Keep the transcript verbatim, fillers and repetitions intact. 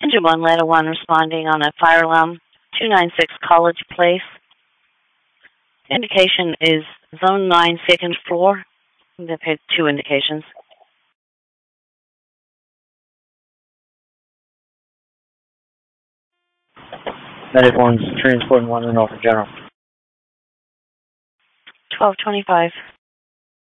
Engine one, Ladder one, responding on a fire alarm, two ninety-six College Place. Indication is Zone nine, second floor. They've had two indications. Medic one's transporting one to Norfolk General. twelve twenty-five.